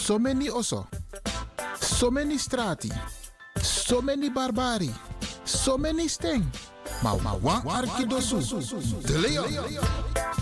so many oso, so many strati, so many barbari, so many sting. Maar wat arkidosu? De Leon.